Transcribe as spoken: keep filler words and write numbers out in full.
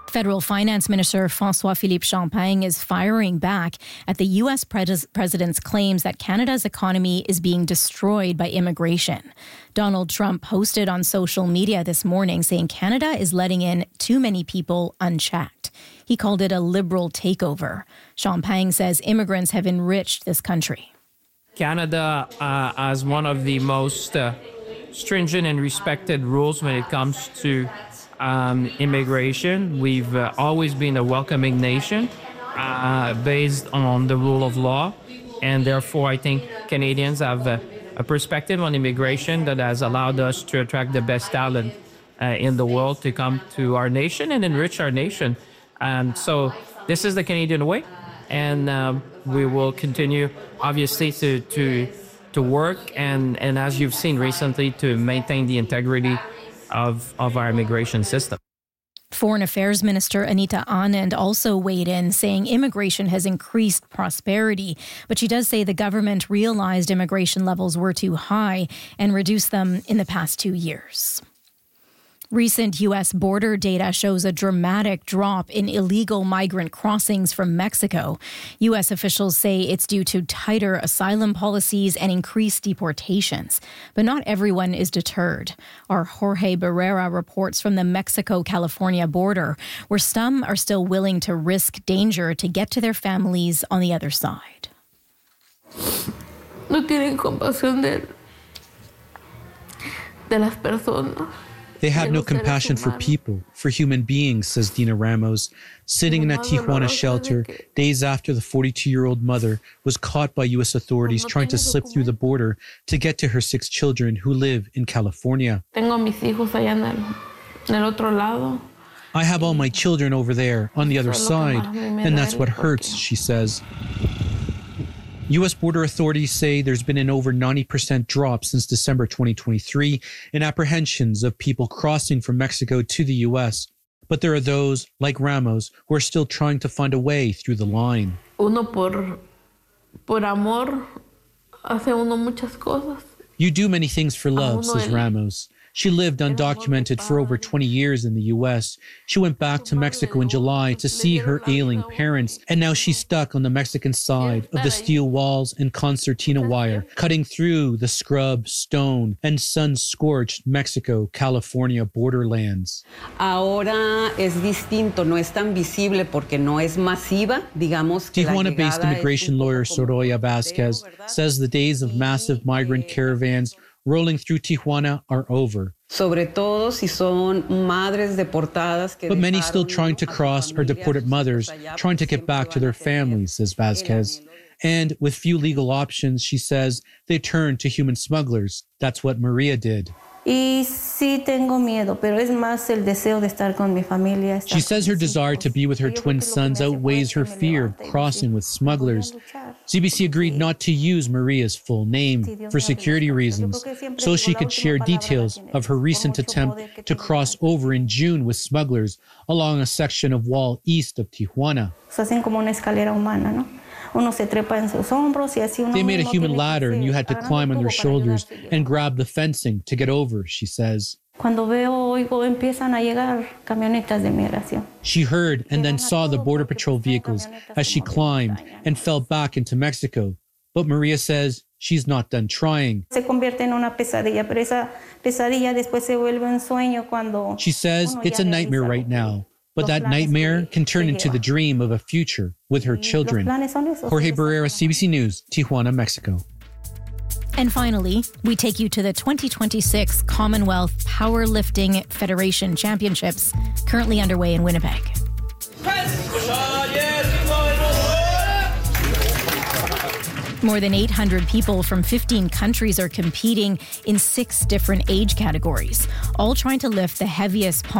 Federal Finance Minister François-Philippe Champagne is firing back at the U S pres- president's claims that Canada's economy is being destroyed by immigration. Donald Trump posted on social media this morning saying Canada is letting in too many people unchecked. He called it a liberal takeover. Champagne says immigrants have enriched this country. Canada uh, has one of the most uh, stringent and respected rules when it comes to um, immigration. We've uh, always been a welcoming nation uh, based on the rule of law. And therefore, I think Canadians have a, a perspective on immigration that has allowed us to attract the best talent uh, in the world to come to our nation and enrich our nation. And so this is the Canadian way. And um, we will continue, obviously, to to to work and, and, as you've seen recently, to maintain the integrity of, of our immigration system. Foreign Affairs Minister Anita Anand also weighed in, saying immigration has increased prosperity. But she does say the government realized immigration levels were too high and reduced them in the past two years. Recent U S border data shows a dramatic drop in illegal migrant crossings from Mexico. U S officials say it's due to tighter asylum policies and increased deportations. But not everyone is deterred. Our Jorge Barrera reports from the Mexico-California border, where some are still willing to risk danger to get to their families on the other side. No tienen compasión de, de las personas. They have no compassion for people, for human beings, says Dina Ramos, sitting in a Tijuana shelter days after the forty-two-year-old mother was caught by U S authorities trying to slip through the border to get to her six children who live in California. I have all my children over there on the other side, and that's what hurts, she says. U S border authorities say there's been an over ninety percent drop since December twenty twenty-three in apprehensions of people crossing from Mexico to the U S. But there are those, like Ramos, who are still trying to find a way through the line. Uno por, por amor hace uno muchas cosas. You do many things for love, says Ramos. She lived undocumented for over twenty years in the U S. She went back to Mexico in July to see her ailing parents, and now she's stuck on the Mexican side of the steel walls and concertina wire, cutting through the scrub, stone, and sun-scorched Mexico-California borderlands. Ahora es distinto, no es tan visible porque no es masiva, digamos. Tijuana-based immigration lawyer Soraya Vasquez says the days of massive migrant caravans rolling through Tijuana are over. Sobre todo si son madres deportadas que but many still trying to cross are deported mothers trying to get back to their families, says Vasquez. And with few legal options, she says, they turn to human smugglers. That's what Maria did. Y sí tengo miedo, pero es más el deseo de estar con mi familia. She says her desire to be with her twin sons outweighs her fear of crossing with smugglers. C B C agreed not to use Maria's full name for security reasons, so she could share details of her recent attempt to cross over in June with smugglers along a section of wall east of Tijuana. Hacen como una escalera humana, ¿no? They made a human ladder and you had to climb on their shoulders and grab the fencing to get over, she says. She heard and then saw the Border Patrol vehicles as she climbed and fell back into Mexico. But Maria says she's not done trying. She says it's a nightmare right now. But that nightmare can turn into the dream of a future with her children. Jorge Barrera, C B C News, Tijuana, Mexico. And finally, we take you to the twenty twenty-six Commonwealth Powerlifting Federation Championships, currently underway in Winnipeg. More than eight hundred people from fifteen countries are competing in six different age categories, all trying to lift the heaviest